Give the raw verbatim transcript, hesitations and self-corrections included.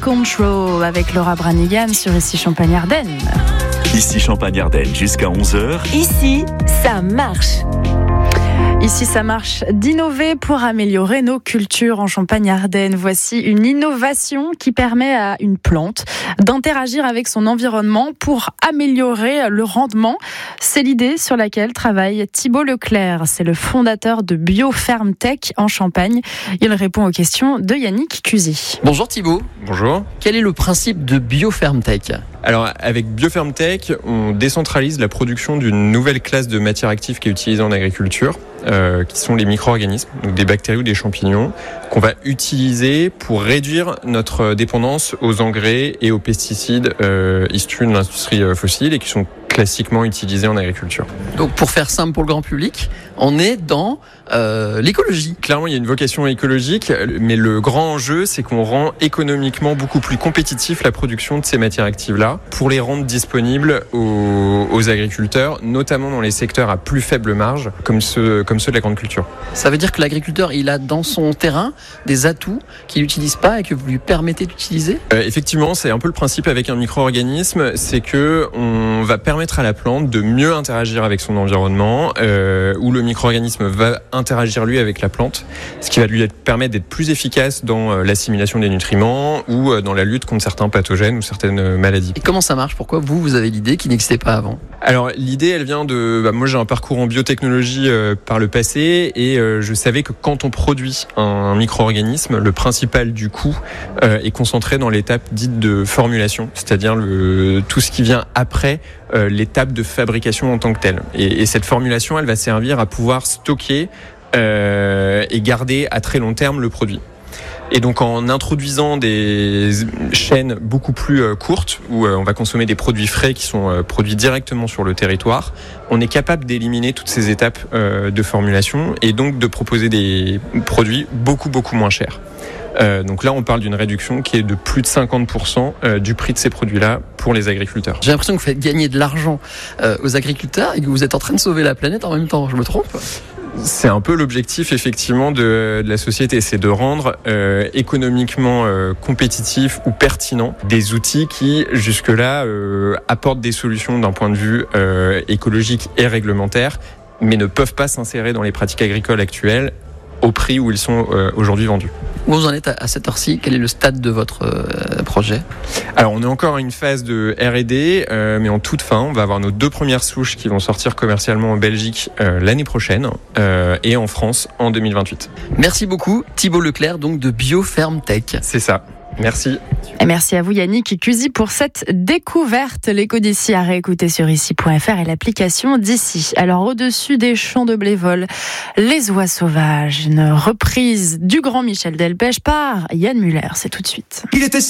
Control avec Laura Branigan sur Ici Champagne-Ardenne. Ici Champagne-Ardenne jusqu'à onze heures. Ici, ça marche. Ici, ça marche d'innover pour améliorer nos cultures en Champagne-Ardenne. Voici une innovation qui permet à une plante d'interagir avec son environnement pour améliorer le rendement. C'est l'idée sur laquelle travaille Thibaut Leclerc. C'est le fondateur de BioFermTech en Champagne. Il répond aux questions de Yannick Cusy. Bonjour Thibaut. Bonjour. Quel est le principe de BioFermTech ? Alors, avec BioFermTech, on décentralise la production d'une nouvelle classe de matières actives qui est utilisée en agriculture, euh, qui sont les micro-organismes, donc des bactéries ou des champignons, qu'on va utiliser pour réduire notre dépendance aux engrais et aux pesticides euh, issus de l'industrie fossile et qui sont classiquement utilisés en agriculture. Donc, pour faire simple pour le grand public, on est dans euh, l'écologie. Clairement, il y a une vocation écologique, mais le grand enjeu, c'est qu'on rend économiquement beaucoup plus compétitif la production de ces matières actives-là pour les rendre disponibles aux, aux agriculteurs, notamment dans les secteurs à plus faible marge, comme ceux, comme ceux de la grande culture. Ça veut dire que l'agriculteur, il a dans son terrain des atouts qu'il n'utilise pas et que vous lui permettez d'utiliser ? euh, Effectivement, c'est un peu le principe avec un micro-organisme, c'est que on va permettre à la plante de mieux interagir avec son environnement, euh, où le micro-organisme va interagir lui avec la plante, ce qui va lui permettre d'être plus efficace dans euh, l'assimilation des nutriments ou euh, dans la lutte contre certains pathogènes ou certaines euh, maladies. Et comment ça marche ? Pourquoi vous, vous avez l'idée qui n'existait pas avant ? Alors l'idée, elle vient de... Bah, moi j'ai un parcours en biotechnologie euh, par le passé et euh, je savais que quand on produit un, un micro-organisme, le principal du coût euh, est concentré dans l'étape dite de formulation, c'est-à-dire le, tout ce qui vient après euh, l'étape de fabrication en tant que telle. Et, et cette formulation, elle va servir à pouvoir stocker euh, et garder à très long terme le produit. Et donc en introduisant des chaînes beaucoup plus courtes, où on va consommer des produits frais qui sont produits directement sur le territoire, on est capable d'éliminer toutes ces étapes de formulation et donc de proposer des produits beaucoup beaucoup moins chers. Euh, donc là, on parle d'une réduction qui est de plus de cinquante pour cent du prix de ces produits-là pour les agriculteurs. J'ai l'impression que vous faites gagner de l'argent euh, aux agriculteurs et que vous êtes en train de sauver la planète en même temps. Je me trompe ? C'est un peu l'objectif effectivement de, de la société, c'est de rendre euh, économiquement euh, compétitifs ou pertinents des outils qui jusque-là euh, apportent des solutions d'un point de vue euh, écologique et réglementaire, mais ne peuvent pas s'insérer dans les pratiques agricoles actuelles au prix où ils sont euh, aujourd'hui vendus. Où vous en êtes à cette heure-ci ? Quel est le stade de votre euh, projet ? Alors on est encore à une phase de R et D, euh, mais en toute fin, on va avoir nos deux premières souches qui vont sortir commercialement en Belgique euh, l'année prochaine euh, et en France en deux mille vingt-huit. Merci beaucoup Thibaut Leclerc, donc de BioFermTech. C'est ça. Merci. Et merci à vous Yannick Cusy pour cette découverte. L'écho d'ici à réécouter sur ici point f r et l'application d'ici. Alors au-dessus des champs de blé volent les oies sauvages. Une reprise du grand Michel Delpech par Yann Muller. C'est tout de suite. Il était